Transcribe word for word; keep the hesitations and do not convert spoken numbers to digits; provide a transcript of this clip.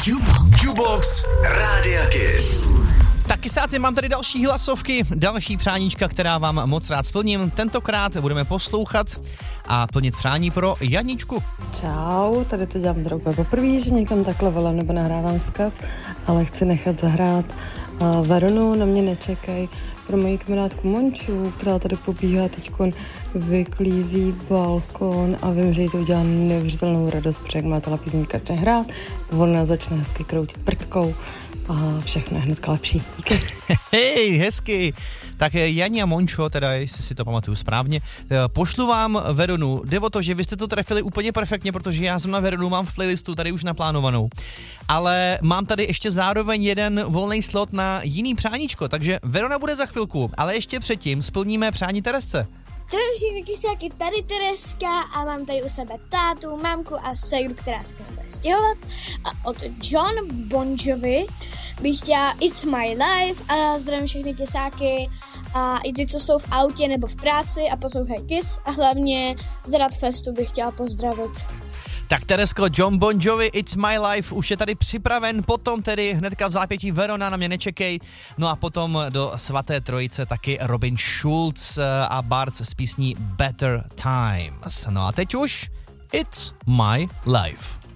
Jukebox Rádia Kiss. Tak kysáci, mám tady další hlasovky, další přáníčka, která vám moc rád splním. Tentokrát budeme poslouchat a plnit přání pro Janičku. Čau, tady to dělám drobě poprvé, že někam takhle volám nebo nahrávám vzkaz, ale chci nechat zahrát uh, Veronu, na mě nečekej, pro moji kamarádku Monču, která tady pobíhá teďkon, vyklízí balkon a vím, že jí to udělá neuvěřitelnou radost, protože jak má ta písnička začne hrát, ona začne hezky kroutit prdkou a všechno je hnedka lepší. Díky. Hej, hezky. Tak Jani a Mončo, teda jestli si to pamatuju správně, pošlu vám Veronu. Jde o to, že vy jste to trefili úplně perfektně, protože já zrovna Veronu mám v playlistu tady už naplánovanou. Ale mám tady ještě zároveň jeden volný slot na jiný přáníčko, takže Verona bude za chvilku, ale ještě předtím splníme přání Teresce. Zdravím všechny kysáky, tady Tereska a mám tady u sebe tátu, mámku a séru, která se bude stěhovat. A od John Bon Jovi bych chtěla It's My Life a zdravím všechny kysáky a i ty, co jsou v autě nebo v práci a poslouchají Kiss a hlavně z Radfestu bych chtěla pozdravit. Tak Teresko, John Bon Jovi, It's My Life už je tady připraven, potom tedy hnedka v zápětí Verona, na mě nečekej, no a potom do svaté trojice taky Robin Schulz a Bards s písní Better Times. No a teď už It's My Life.